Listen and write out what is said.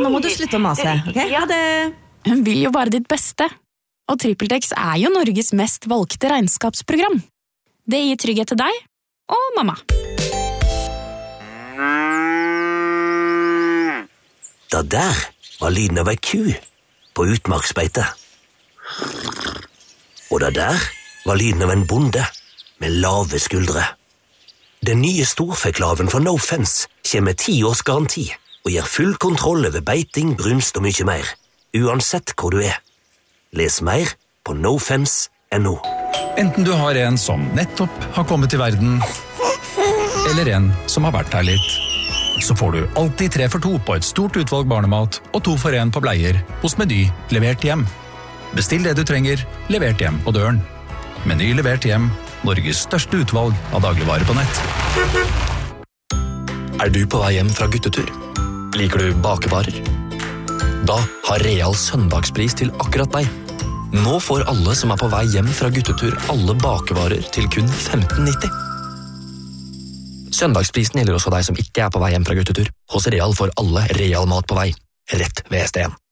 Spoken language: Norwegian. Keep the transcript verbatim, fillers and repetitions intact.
nå må du slutte å mase, ok? Ha det! Hun vil jo bare ditt beste. Og TrippelTex er jo Norges mest valgte regnskapsprogram. Det gir trygghet til deg og mamma. Det der var lyden av ei ku på utmarksbeite. Og det der var lyden av en bonde med lave skuldre. Den nye storfeklaven fra No Fence kommer med ti års garanti og gir full kontroll over beiting, brunst og mye mer, uansett hvor du er. Les mer på nofence punktum no. Enten du har en som nettopp har kommet til verden, eller en som har vært her litt, så får du alltid tre for to på et stort utvalg barnemat og to for en på bleier hos Meny levert hjem. Bestill det du trenger, levert hjem på døren. Meny levert hjem, Norges største utvalg av dagligvarer på nett. Er du på vei hjem fra guttetur? Liker du bakevarer? Da har Real søndagspris til akkurat deg. Nå får alle som er på vei hjem fra guttetur alle bakevarer til kun femten nitti. Søndagsprisen gjelder også deg som ikke er på vei hjem fra guttetur. Hos Real får alle Real mat på vei, rett ved S D en.